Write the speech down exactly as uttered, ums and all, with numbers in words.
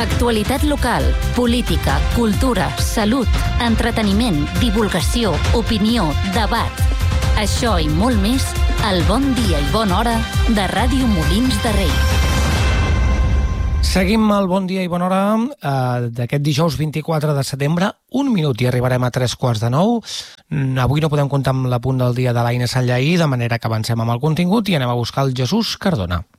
Actualitat local, política, cultura, salut, entreteniment, divulgació, opinió, debat. Això i molt més al Bon Dia i Bona Hora de Ràdio Molins de Rei. Seguim el Bon Dia i Bona Hora eh, d'aquest dijous vint-i-quatre de setembre. Un minut i arribarem a tres quarts de nou. Avui no podem comptar amb l'apunt del dia de l'Aina Sanllaí, de manera que avancem amb el contingut i anem a buscar el Jesús Cardona.